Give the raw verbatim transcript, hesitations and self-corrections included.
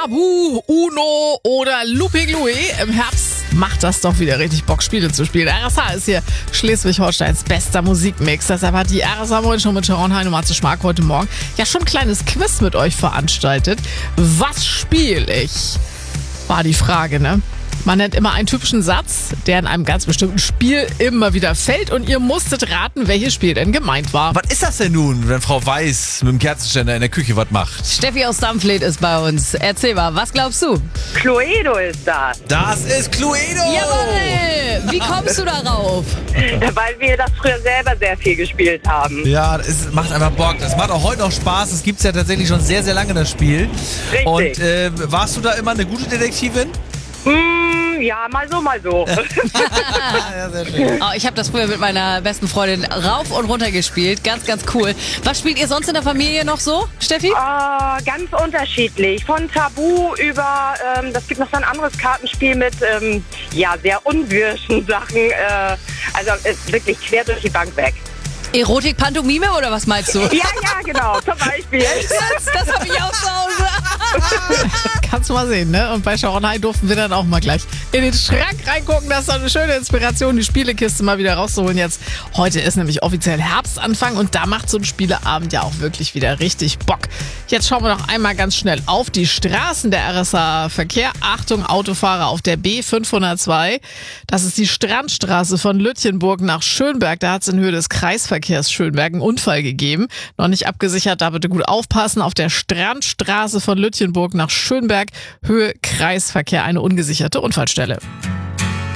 Tabu, Uno oder Looping Louis. Im Herbst macht das doch wieder richtig Bock, Spiele zu spielen. R S H ist hier Schleswig-Holsteins bester Musikmix. Deshalb hat die R S H Moin schon mit Sharon Hein und Matze Schmark heute Morgen ja schon ein kleines Quiz mit euch veranstaltet. Was spiele ich? War die Frage, ne? Man nennt immer einen typischen Satz, der in einem ganz bestimmten Spiel immer wieder fällt und ihr musstet raten, welches Spiel denn gemeint war. Was ist das denn nun, wenn Frau Weiß mit dem Kerzenständer in der Küche was macht? Steffi aus Dampfled ist bei uns. Erzähl mal, was glaubst du? Cluedo ist das. Das ist Cluedo! Jawohl! Wie kommst du darauf? Weil wir das früher selber sehr viel gespielt haben. Ja, es macht einfach Bock. Das macht auch heute noch Spaß. Es gibt es ja tatsächlich schon sehr, sehr lange, das Spiel. Richtig. Und äh, warst du da immer eine gute Detektivin? Mm, ja, mal so, mal so. Ja, sehr schön. Oh, ich habe das früher mit meiner besten Freundin rauf und runter gespielt. Ganz, ganz cool. Was spielt ihr sonst in der Familie noch so, Steffi? äh, ganz unterschiedlich. Von Tabu über, ähm, das gibt noch so ein anderes Kartenspiel mit, ähm, ja, sehr unwirschen Sachen. Äh, also ist wirklich quer durch die Bank weg. Erotik, Pantomime oder was meinst du? Ja, ja, genau, zum Beispiel. Das, das habe ich auch zu Hause. Kannst du mal sehen, ne? Und bei Sharon Hein durften wir dann auch mal gleich in den Schrank reingucken. Das ist doch eine schöne Inspiration, die Spielekiste mal wieder rauszuholen jetzt. Heute ist nämlich offiziell Herbstanfang und da macht so ein Spieleabend ja auch wirklich wieder richtig Bock. Jetzt schauen wir noch einmal ganz schnell auf die Straßen der R S H-Verkehr. Achtung, Autofahrer auf der B fünfhundertzwei. Das ist die Strandstraße von Lütjenburg nach Schönberg. Da hat es in Höhe des Kreisverkehrs Schönberg einen Unfall gegeben. Noch nicht abgesichert, da bitte gut aufpassen. Auf der Strandstraße von Lütjenburg nach Schönberg, Höhe Kreisverkehr, eine ungesicherte Unfallstelle.